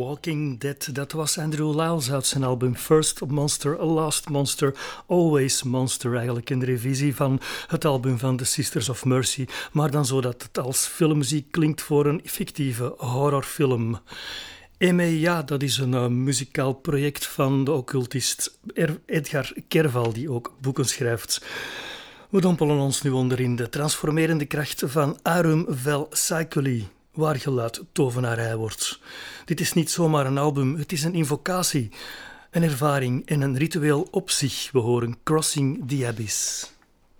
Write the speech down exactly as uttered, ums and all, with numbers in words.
Walking Dead, dat was Andrew Lyles uit zijn album First Monster, Last Monster, Always Monster. Eigenlijk een revisie van het album van The Sisters of Mercy, maar dan zodat het als filmmuziek klinkt voor een fictieve horrorfilm. Eme, ja, dat is een uh, muzikaal project van de occultist Edgar Kerval, die ook boeken schrijft. We dompelen ons nu onder in de transformerende kracht van Arum Vel Cycli, waar geluid tovenarij wordt. Dit is niet zomaar een album, het is een invocatie, een ervaring en een ritueel op zich. We horen Crossing the Abyss.